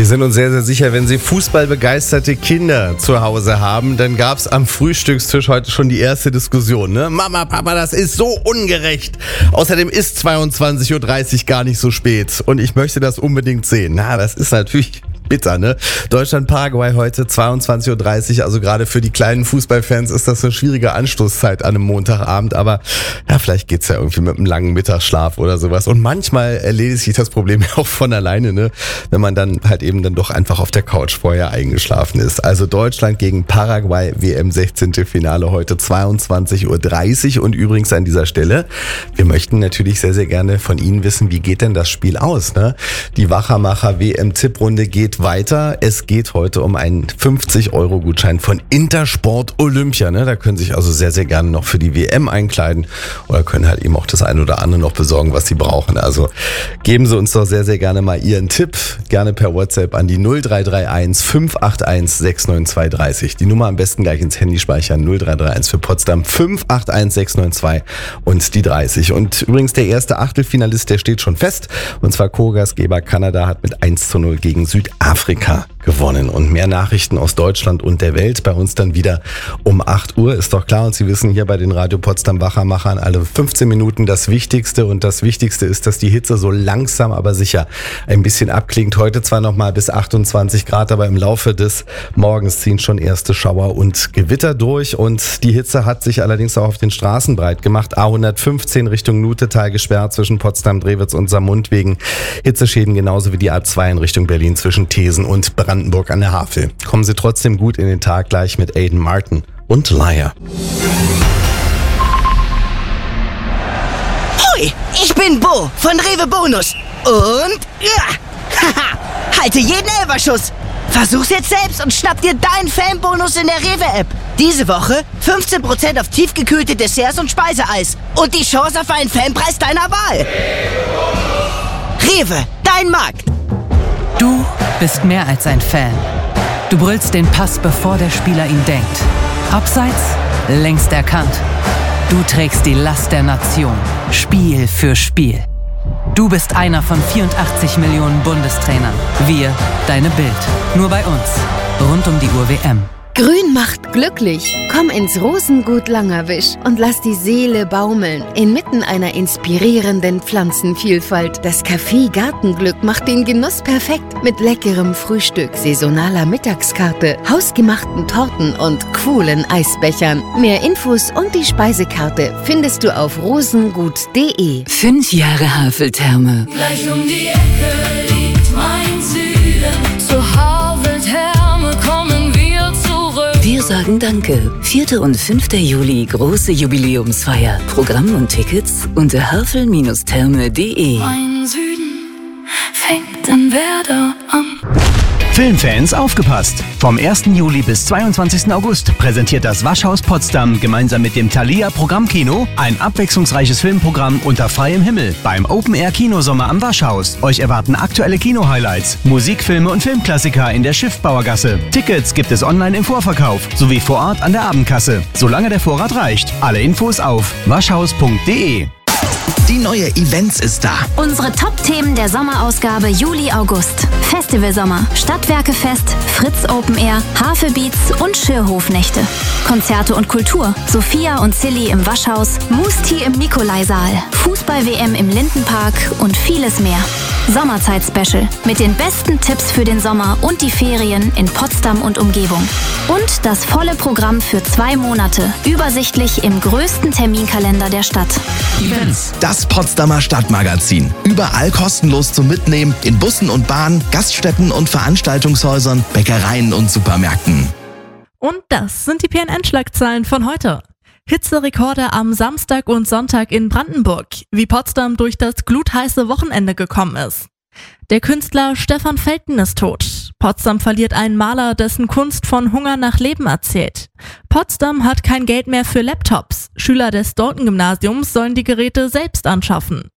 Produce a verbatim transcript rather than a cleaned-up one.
Wir sind uns sehr, sehr sicher, wenn Sie fußballbegeisterte Kinder zu Hause haben, dann gab es am Frühstückstisch heute schon die erste Diskussion. Ne? Mama, Papa, das ist so ungerecht. Außerdem ist zweiundzwanzig Uhr dreißig gar nicht so spät und ich möchte das unbedingt sehen. Na, das ist natürlich bitter, ne? Deutschland-Paraguay heute zweiundzwanzig Uhr dreißig, also gerade für die kleinen Fußballfans ist das eine schwierige Anstoßzeit an einem Montagabend, aber ja, vielleicht geht's ja irgendwie mit einem langen Mittagsschlaf oder sowas und manchmal erledigt sich das Problem ja auch von alleine, ne? Wenn man dann halt eben dann doch einfach auf der Couch vorher eingeschlafen ist. Also Deutschland gegen Paraguay, W M sechzehnte Finale heute zweiundzwanzig Uhr dreißig und übrigens an dieser Stelle, wir möchten natürlich sehr, sehr gerne von Ihnen wissen, wie geht denn das Spiel aus, ne? Die Wachermacher W M-Tipprunde geht weiter. Es geht heute um einen fünfzig Euro Gutschein von Intersport Olympia. Ne? Da können Sie sich also sehr, sehr gerne noch für die W M einkleiden oder können halt eben auch das eine oder andere noch besorgen, was Sie brauchen. Also geben Sie uns doch sehr, sehr gerne mal Ihren Tipp. Gerne per WhatsApp an die null drei drei eins fünf acht eins sechs neun zwei drei null. Die Nummer am besten gleich ins Handy speichern. null drei drei eins für Potsdam fünf acht eins sechs neun zwei und die dreißig. Und übrigens der erste Achtelfinalist, der steht schon fest. Und zwar Co-Gastgeber Kanada hat mit eins zu null gegen Südafrika Afrika gewonnen. Und mehr Nachrichten aus Deutschland und der Welt bei uns dann wieder um acht Uhr, ist doch klar. Und Sie wissen hier bei den Radio Potsdam Wachermachern alle fünfzehn Minuten das Wichtigste. Und das Wichtigste ist, dass die Hitze so langsam, aber sicher ein bisschen abklingt. Heute zwar noch mal bis achtundzwanzig Grad, aber im Laufe des Morgens ziehen schon erste Schauer und Gewitter durch. Und die Hitze hat sich allerdings auch auf den Straßen breit gemacht. A hundertfünfzehn Richtung Nutetal gesperrt zwischen Potsdam, Drewitz und Saarmund wegen Hitzeschäden, genauso wie die A zwei in Richtung Berlin zwischen Thesen und Brandenburg an der Havel. Kommen Sie trotzdem gut in den Tag, gleich mit Aiden Martin und Liar. Hoi, ich bin Bo von Rewe Bonus und ja, haha, halte jeden Elferschuss. Versuch's jetzt selbst und schnapp dir deinen Fanbonus in der Rewe-App. Diese Woche fünfzehn Prozent auf tiefgekühlte Desserts und Speiseeis und die Chance auf einen Fanpreis deiner Wahl. Rewe, dein Markt. Du bist mehr als ein Fan. Du brüllst den Pass, bevor der Spieler ihn denkt. Abseits, längst erkannt. Du trägst die Last der Nation, Spiel für Spiel. Du bist einer von vierundachtzig Millionen Bundestrainern. Wir, deine Bild. Nur bei uns. Rund um die Uhr W M. Grün macht glücklich. Komm ins Rosengut Langerwisch und lass die Seele baumeln. Inmitten einer inspirierenden Pflanzenvielfalt. Das Café Gartenglück macht den Genuss perfekt. Mit leckerem Frühstück, saisonaler Mittagskarte, hausgemachten Torten und coolen Eisbechern. Mehr Infos und die Speisekarte findest du auf rosengut punkt de. Fünf Jahre Haveltherme. Gleich um die Ecke liegt mein Süden. Zur Haveltherme kommen wir zurück. Wir sagen Danke. vierter und fünfter Juli, große Jubiläumsfeier. Programm und Tickets unter havel Bindestrich therme punkt de. Mein Süden fängt in Werder an. Filmfans aufgepasst! Vom ersten Juli bis zweiundzwanzigsten August präsentiert das Waschhaus Potsdam gemeinsam mit dem Thalia Programmkino ein abwechslungsreiches Filmprogramm unter freiem Himmel beim Open-Air-Kinosommer am Waschhaus. Euch erwarten aktuelle Kino-Highlights, Musikfilme und Filmklassiker in der Schiffbauergasse. Tickets gibt es online im Vorverkauf sowie vor Ort an der Abendkasse, solange der Vorrat reicht. Alle Infos auf waschhaus punkt de. Die neue Events ist da. Unsere Top-Themen der Sommerausgabe Juli-August. Festivalsommer, Stadtwerkefest, Fritz Open Air, Havelbeats und Schürhofnächte. Konzerte und Kultur, Sophia und Silly im Waschhaus, Moose-Tea im Nikolaisaal, Fußball-W M im Lindenpark und vieles mehr. Sommerzeit-Special mit den besten Tipps für den Sommer und die Ferien in Potsdam und Umgebung. Und das volle Programm für zwei Monate, übersichtlich im größten Terminkalender der Stadt. Events. Das Potsdamer Stadtmagazin. Überall kostenlos zum Mitnehmen in Bussen und Bahnen, Gaststätten und Veranstaltungshäusern, Bäckereien und Supermärkten. Und das sind die P N N-Schlagzeilen von heute. Hitzerekorde am Samstag und Sonntag in Brandenburg, wie Potsdam durch das glutheiße Wochenende gekommen ist. Der Künstler Stefan Felten ist tot. Potsdam verliert einen Maler, dessen Kunst von Hunger nach Leben erzählt. Potsdam hat kein Geld mehr für Laptops. Schüler des Dalton-Gymnasiums sollen die Geräte selbst anschaffen.